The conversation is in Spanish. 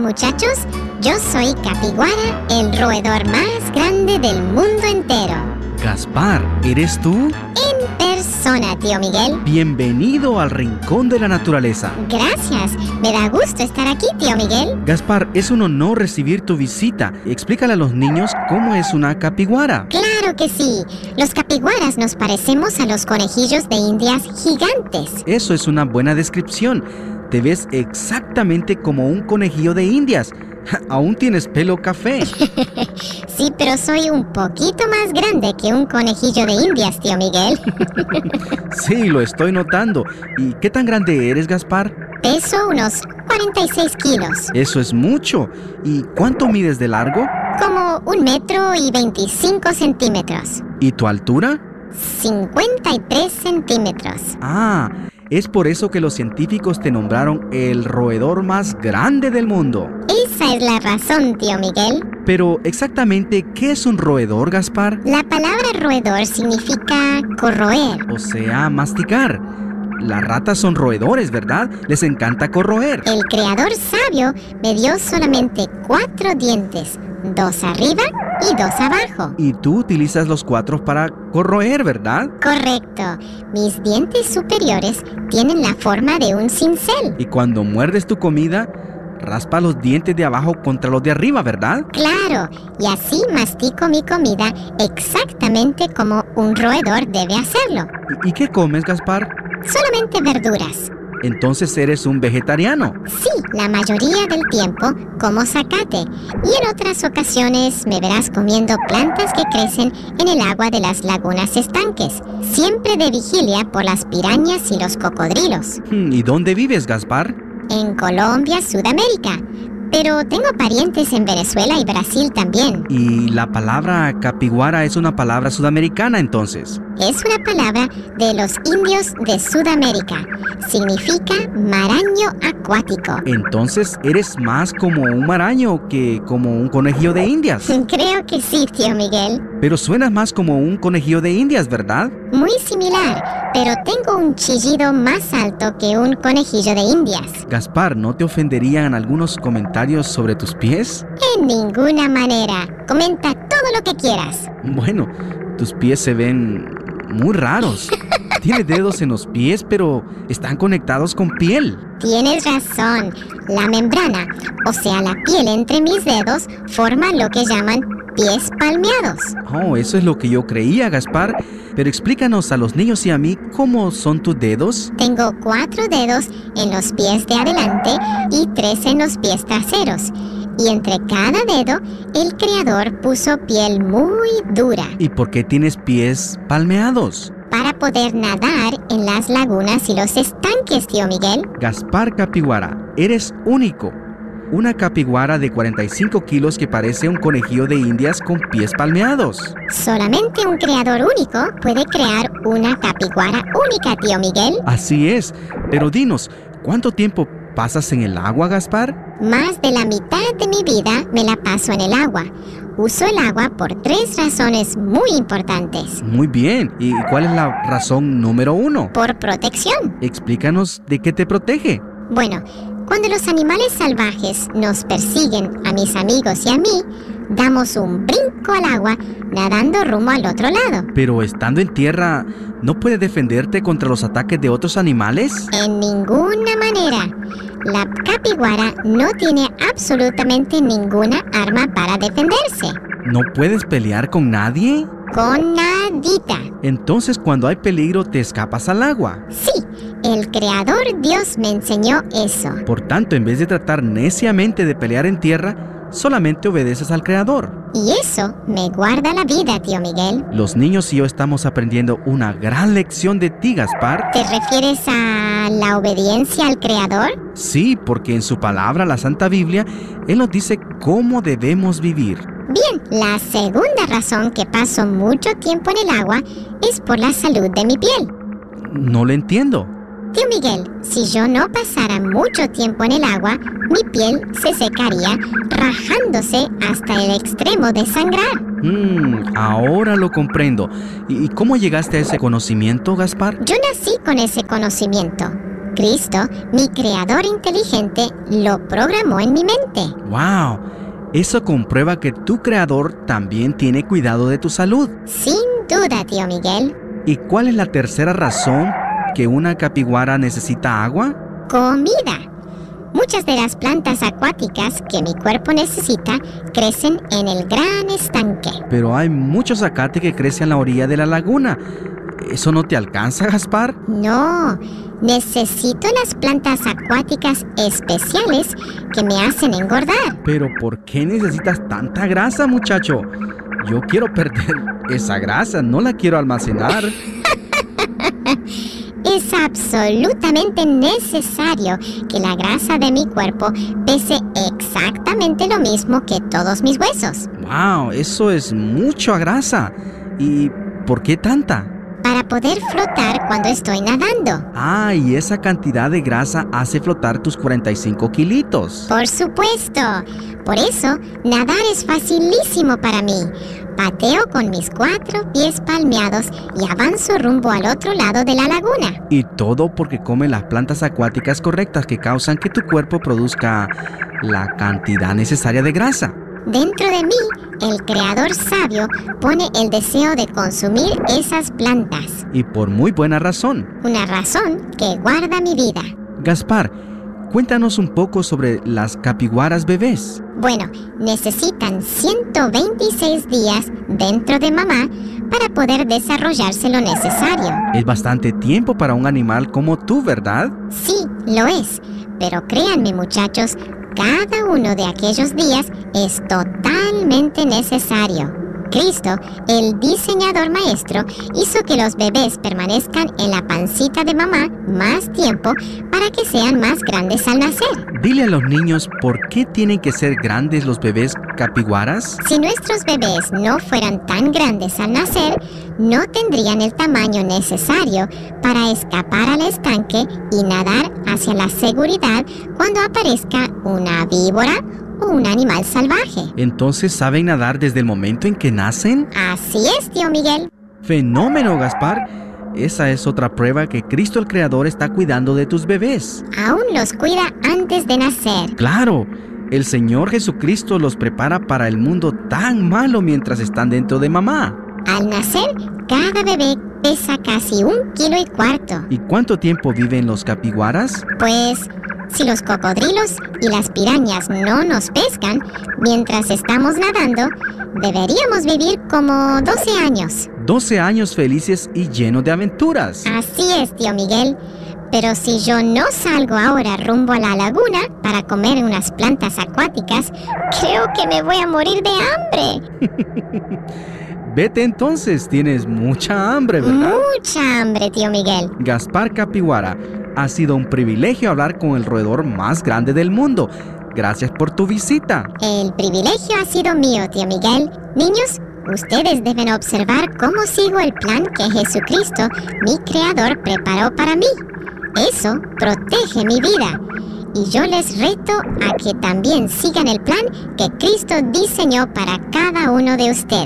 muchachos, yo soy Capiguara, el roedor más grande del mundo entero. Gaspar, ¿eres tú? En persona, tío Miguel. Bienvenido al Rincón de la Naturaleza. Gracias, me da gusto estar aquí, tío Miguel. Gaspar, es un honor recibir tu visita. Explícale a los niños cómo es una capiguara. Claro que sí, los capiguaras nos parecemos a los conejillos de indias gigantes. Eso es una buena descripción. Te ves exactamente como un conejillo de indias. Aún tienes pelo café. Sí, pero soy un poquito más grande que un conejillo de indias, tío Miguel. Sí, lo estoy notando. ¿Y qué tan grande eres, Gaspar? Peso unos 46 kilos. Eso es mucho. ¿Y cuánto mides de largo? Como 1,25 metros. ¿Y tu altura? 53 centímetros. Ah, es por eso que los científicos te nombraron el roedor más grande del mundo. Esa es la razón, tío Miguel. Pero exactamente, ¿qué es un roedor, Gaspar? La palabra roedor significa corroer. O sea, masticar. Las ratas son roedores, ¿verdad? Les encanta corroer. El creador sabio me dio solamente 4 dientes, 2 arriba y 2 abajo. Y tú utilizas los 4 para corroer, ¿verdad? Correcto. Mis dientes superiores tienen la forma de un cincel. Y cuando muerdes tu comida, raspa los dientes de abajo contra los de arriba, ¿verdad? Claro, y así mastico mi comida exactamente como un roedor debe hacerlo. ¿Y qué comes, Gaspar? Solamente verduras. Entonces eres un vegetariano. Sí, la mayoría del tiempo como zacate. Y en otras ocasiones me verás comiendo plantas que crecen en el agua de las lagunas estanques. Siempre de vigilia por las pirañas y los cocodrilos. ¿Y dónde vives, Gaspar? En Colombia, Sudamérica. Pero tengo parientes en Venezuela y Brasil también. Y la palabra capiguara es una palabra sudamericana, entonces. Es una palabra de los indios de Sudamérica. Significa maraño acuático. Entonces eres más como un maraño que como un conejillo de indias. Creo que sí, tío Miguel. Pero suenas más como un conejillo de indias, ¿verdad? Muy similar, pero tengo un chillido más alto que un conejillo de indias. Gaspar, ¿no te ofenderían algunos comentarios sobre tus pies? En ninguna manera. Comenta todo lo que quieras. Bueno, tus pies se ven muy raros. Tienes dedos en los pies, pero están conectados con piel. Tienes razón. La membrana, o sea, la piel entre mis dedos, forma lo que llaman pies palmeados. Oh, eso es lo que yo creía, Gaspar. Pero explícanos a los niños y a mí cómo son tus dedos. Tengo 4 dedos en los pies de adelante y 3 en los pies traseros. Y entre cada dedo, el creador puso piel muy dura. ¿Y por qué tienes pies palmeados? Para poder nadar en las lagunas y los estanques, tío Miguel. Gaspar Capiguara, eres único. Una capiguara de 45 kilos que parece un conejillo de indias con pies palmeados. Solamente un creador único puede crear una capiguara única, tío Miguel. Así es, pero dinos, ¿cuánto tiempo pasas en el agua, Gaspar? Más de la mitad de mi vida me la paso en el agua. Uso el agua por 3 razones muy importantes. Muy bien, ¿y cuál es la razón número 1? Por protección. Explícanos de qué te protege. Bueno, cuando los animales salvajes nos persiguen a mis amigos y a mí, damos un brinco al agua nadando rumbo al otro lado. Pero estando en tierra, ¿no puedes defenderte contra los ataques de otros animales? En ninguna manera. La capiguara no tiene absolutamente ninguna arma para defenderse. ¿No puedes pelear con nadie? Con nadita. Entonces, cuando hay peligro, te escapas al agua. Sí, el creador Dios me enseñó eso. Por tanto, en vez de tratar neciamente de pelear en tierra, solamente obedeces al creador. Y eso me guarda la vida, tío Miguel. Los niños y yo estamos aprendiendo una gran lección de ti, Gaspar. ¿Te refieres a la obediencia al creador? Sí, porque en su palabra, la Santa Biblia, Él nos dice cómo debemos vivir. Bien, la segunda razón que paso mucho tiempo en el agua es por la salud de mi piel. No lo entiendo. Tío Miguel, si yo no pasara mucho tiempo en el agua, mi piel se secaría rajándose hasta el extremo de sangrar. Ahora lo comprendo. ¿Y cómo llegaste a ese conocimiento, Gaspar? Yo nací con ese conocimiento. Cristo, mi creador inteligente, lo programó en mi mente. ¡Wow! Eso comprueba que tu creador también tiene cuidado de tu salud. Sin duda, tío Miguel. ¿Y cuál es la tercera razón que una capiguara necesita agua? Comida. Muchas de las plantas acuáticas que mi cuerpo necesita crecen en el gran estanque. Pero hay mucho zacate que crece en la orilla de la laguna. ¿Eso no te alcanza, Gaspar? No, necesito las plantas acuáticas especiales que me hacen engordar. ¿Pero por qué necesitas tanta grasa, muchacho? Yo quiero perder esa grasa, no la quiero almacenar. Es absolutamente necesario que la grasa de mi cuerpo pese exactamente lo mismo que todos mis huesos. ¡Wow! Eso es mucha grasa. ¿Y por qué tanta? Para poder flotar cuando estoy nadando. Ah, y esa cantidad de grasa hace flotar tus 45 kilitos. Por supuesto. Por eso, nadar es facilísimo para mí. Pateo con mis 4 pies palmeados y avanzo rumbo al otro lado de la laguna. Y todo porque come las plantas acuáticas correctas que causan que tu cuerpo produzca la cantidad necesaria de grasa. Dentro de mí, el creador sabio pone el deseo de consumir esas plantas. Y por muy buena razón. Una razón que guarda mi vida. Gaspar, cuéntanos un poco sobre las capiguaras bebés. Bueno, necesitan 126 días dentro de mamá para poder desarrollarse lo necesario. Es bastante tiempo para un animal como tú, ¿verdad? Sí, lo es. Pero créanme, muchachos, cada uno de aquellos días es totalmente necesario. Cristo, el diseñador maestro, hizo que los bebés permanezcan en la pancita de mamá más tiempo para que sean más grandes al nacer. Dile a los niños por qué tienen que ser grandes los bebés capiguaras. Si nuestros bebés no fueran tan grandes al nacer, no tendrían el tamaño necesario para escapar al estanque y nadar hacia la seguridad cuando aparezca una víbora o un animal salvaje. ¿Entonces saben nadar desde el momento en que nacen? Así es, tío Miguel. ¡Fenómeno, Gaspar! Esa es otra prueba que Cristo el Creador está cuidando de tus bebés. Aún los cuida antes de nacer. ¡Claro! El Señor Jesucristo los prepara para el mundo tan malo mientras están dentro de mamá. Al nacer, cada bebé pesa casi 1,4 kilos. ¿Y cuánto tiempo viven los capiguaras? Pues, si los cocodrilos y las pirañas no nos pescan mientras estamos nadando, deberíamos vivir como 12 años. 12 años felices y llenos de aventuras. Así es, tío Miguel. Pero si yo no salgo ahora rumbo a la laguna para comer unas plantas acuáticas, creo que me voy a morir de hambre. Vete entonces, tienes mucha hambre, ¿verdad? Mucha hambre, tío Miguel. Gaspar Capiguara, ha sido un privilegio hablar con el roedor más grande del mundo. Gracias por tu visita. El privilegio ha sido mío, tío Miguel. Niños, ustedes deben observar cómo sigo el plan que Jesucristo, mi creador, preparó para mí. Eso protege mi vida. Y yo les reto a que también sigan el plan que Cristo diseñó para cada uno de ustedes.